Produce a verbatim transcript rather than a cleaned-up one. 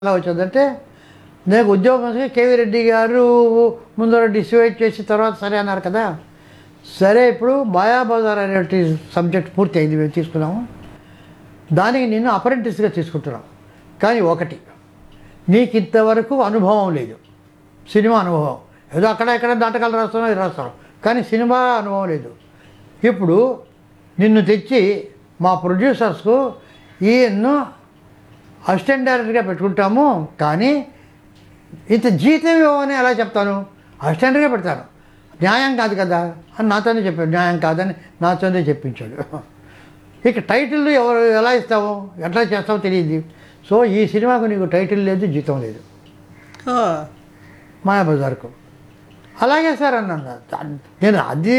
ఎలా వచ్చిందంటే నాకు ఉద్యోగం కేవీ రెడ్డి గారు ముందర డిసైడ్ చేసి తర్వాత సరే అన్నారు కదా. సరే ఇప్పుడు మాయాబజార్ అనేటి సబ్జెక్ట్ పూర్తి అయింది, మేము తీసుకున్నాము. దానికి నిన్ను అప్రెంటిస్గా తీసుకుంటున్నాం. కానీ ఒకటి, నీకు ఇంతవరకు అనుభవం లేదు, సినిమా అనుభవం. ఏదో అక్కడ ఎక్కడ నాటకాలు రాస్తున్నావు, ఇది రాస్తున్నావు, కానీ సినిమా అనుభవం లేదు. ఇప్పుడు నిన్ను తెచ్చి మా ప్రొడ్యూసర్స్కు ఈయన్ను అసిస్టెంట్ డైరెక్టర్గా పెట్టుకుంటాము, కానీ ఇంత జీతం ఇవ్వమని ఎలా చెప్తాను, అసిస్టెంట్గా పెడతాను, న్యాయం కాదు కదా అని నాతోనే చెప్పాడు. న్యాయం కాదని నాతోనే చెప్పించాడు. ఇక టైటిల్ ఎవరు ఎలా ఇస్తావు, ఎట్లా చేస్తావో తెలియదు. సో ఈ సినిమాకు నీకు టైటిల్ లేదు, జీతం లేదు, మాయాబజార్కు. అలాగే సార్ అన్నాను నేను. అది